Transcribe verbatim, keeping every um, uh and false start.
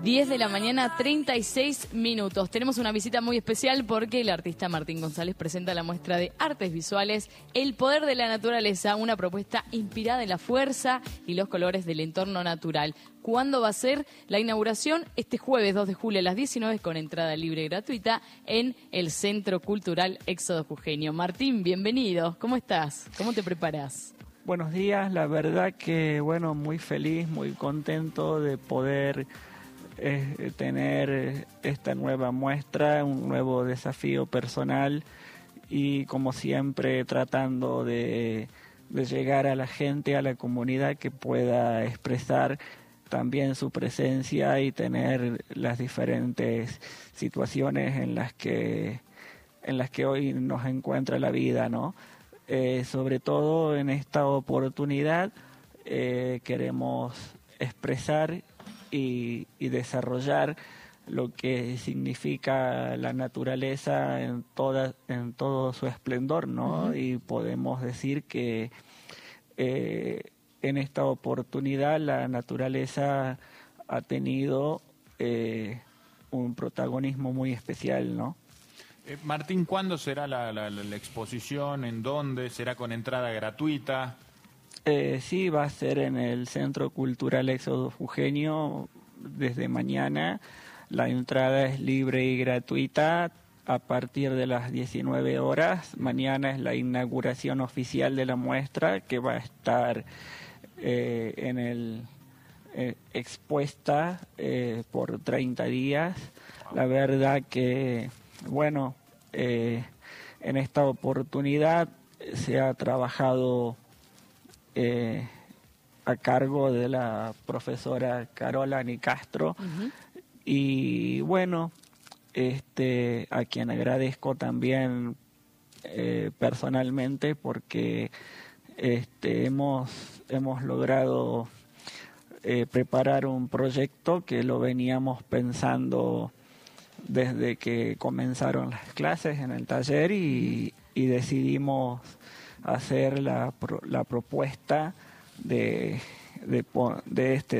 diez de la mañana, treinta y seis minutos. Tenemos una visita muy especial porque el artista Martín González presenta la muestra de artes visuales El Poder de la Naturaleza, una propuesta inspirada en la fuerza y los colores del entorno natural. ¿Cuándo va a ser la inauguración? Este jueves dos de julio a las diecinueve con entrada libre y gratuita en el Centro Cultural Éxodo Jujeño. Martín, bienvenido. ¿Cómo estás? ¿Cómo te preparás? Buenos días, la verdad que, bueno, muy feliz, muy contento de poder eh, tener esta nueva muestra, un nuevo desafío personal y, como siempre, tratando de, de llegar a la gente, a la comunidad que pueda expresar también su presencia y tener las diferentes situaciones en las que, en las que hoy nos encuentra la vida, ¿no? Eh, sobre todo en esta oportunidad eh, queremos expresar y, y desarrollar lo que significa la naturaleza en toda en todo su esplendor, ¿no? Uh-huh. Y podemos decir que eh, en esta oportunidad la naturaleza ha tenido eh, un protagonismo muy especial, ¿no? Eh, Martín, ¿cuándo será la, la, la exposición? ¿En dónde? ¿Será con entrada gratuita? Eh, sí, va a ser en el Centro Cultural Éxodo Jujeño desde mañana. La entrada es libre y gratuita a partir de las diecinueve horas. Mañana es la inauguración oficial de la muestra que va a estar eh, en el eh, expuesta eh, por treinta días. La verdad que, bueno, eh, en esta oportunidad se ha trabajado eh, a cargo de la profesora Carola Nicastro. Uh-huh. Y bueno, este, a quien agradezco también eh, personalmente porque este, hemos, hemos logrado eh, preparar un proyecto que lo veníamos pensando desde que comenzaron las clases en el taller y, y decidimos hacer la, la propuesta de, de, de este